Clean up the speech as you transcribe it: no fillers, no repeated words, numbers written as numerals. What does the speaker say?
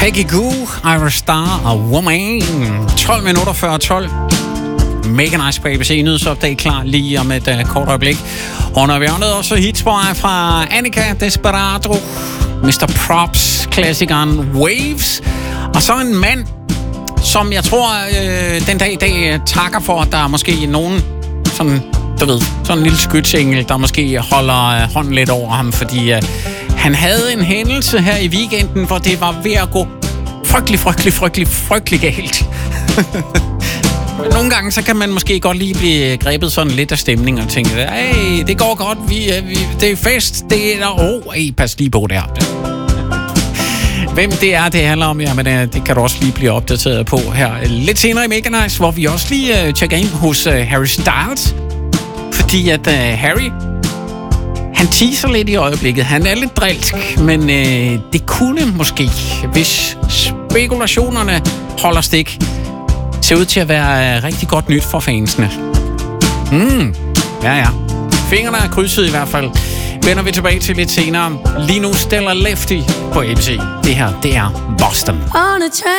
Peggy Gou, Ira Star og Woman. 12 minutter før 12. Mega nice på ABC Nyhedsopdag klar lige om et kort øjeblik. Under hjørnet også hits fra Annika Desperado, Mr. Props, klassikeren Waves. Og så en mand, som jeg tror den dag i dag takker for, at der er måske nogen sådan, du ved, sådan en lille skytsengel, der måske holder hånden lidt over ham, fordi han havde en hændelse her i weekenden, hvor det var ved at gå frygtelig galt. Nogle gange, så kan man måske godt lige blive grebet sådan lidt af stemning og tænke, hey, det går godt, det er fest, det er der, pas lige på der. Hvem det handler om, jamen det kan du også lige blive opdateret på her lidt senere i Mega Nice, hvor vi også lige tjekker ind hos Harry Styles, fordi at Harry, han teaser lidt i øjeblikket. Han er lidt drilsk, men det kunne måske, hvis spekulationerne holder stik, se ud til at være rigtig godt nyt for fansene. Ja. Fingrene er krydset i hvert fald. Vender vi tilbage til lidt senere. Lige nu Stellar Lefty på ABC. Det her, det er Boston.